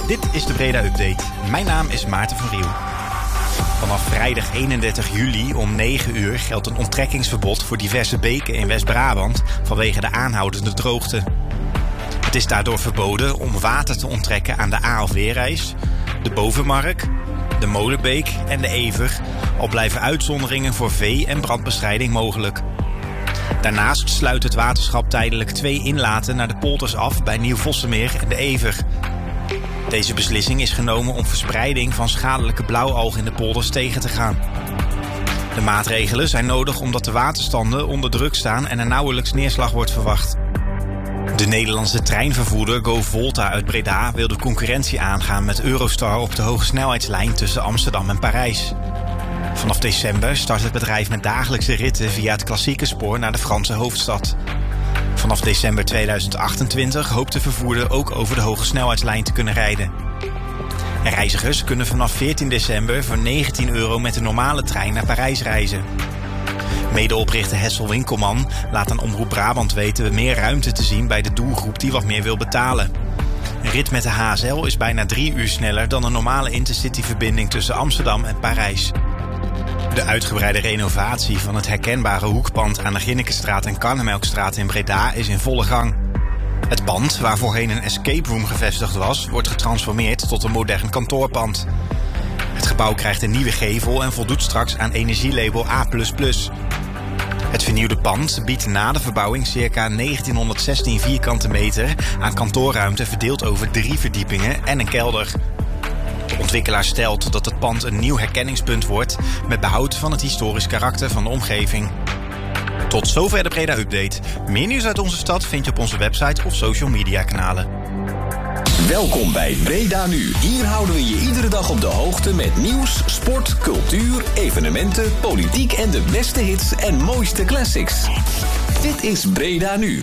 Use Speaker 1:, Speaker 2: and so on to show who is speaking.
Speaker 1: Dit is de Breda Update. Mijn naam is Maarten van Riel. Vanaf vrijdag 31 juli om 9 uur geldt een onttrekkingsverbod voor diverse beken in West-Brabant vanwege de aanhoudende droogte. Het is daardoor verboden om water te onttrekken aan de A- of Weerrijs, de Bovenmark, de Molenbeek en de Ever, al blijven uitzonderingen voor vee- en brandbestrijding mogelijk. Daarnaast sluit het waterschap tijdelijk 2 inlaten naar de polders af bij Nieuw-Vossemeer en de Ever. Deze beslissing is genomen om verspreiding van schadelijke blauwalg in de polders tegen te gaan. De maatregelen zijn nodig omdat de waterstanden onder druk staan en er nauwelijks neerslag wordt verwacht. De Nederlandse treinvervoerder GoVolta uit Breda wil de concurrentie aangaan met Eurostar op de hogesnelheidslijn tussen Amsterdam en Parijs. Vanaf december start het bedrijf met dagelijkse ritten via het klassieke spoor naar de Franse hoofdstad. Vanaf december 2028 hoopt de vervoerder ook over de hogesnelheidslijn te kunnen rijden. Reizigers kunnen vanaf 14 december voor €19 met de normale trein naar Parijs reizen. Medeoprichter Hessel Winkelman laat aan Omroep Brabant weten meer ruimte te zien bij de doelgroep die wat meer wil betalen. Een rit met de HSL is bijna 3 uur sneller dan een normale intercityverbinding tussen Amsterdam en Parijs. De uitgebreide renovatie van het herkenbare hoekpand aan de Ginnekenstraat en Karnemelkstraat in Breda is in volle gang. Het pand, waar voorheen een escape room gevestigd was, wordt getransformeerd tot een modern kantoorpand. Het gebouw krijgt een nieuwe gevel en voldoet straks aan energielabel A++. Het vernieuwde pand biedt na de verbouwing circa 1916 vierkante meter aan kantoorruimte verdeeld over 3 verdiepingen en een kelder. De ontwikkelaar stelt dat het pand een nieuw herkenningspunt wordt met behoud van het historisch karakter van de omgeving. Tot zover de Breda Update. Meer nieuws uit onze stad vind je op onze website of social media kanalen.
Speaker 2: Welkom bij Breda Nu. Hier houden we je iedere dag op de hoogte met nieuws, sport, cultuur, evenementen, politiek en de beste hits en mooiste classics. Dit is Breda Nu.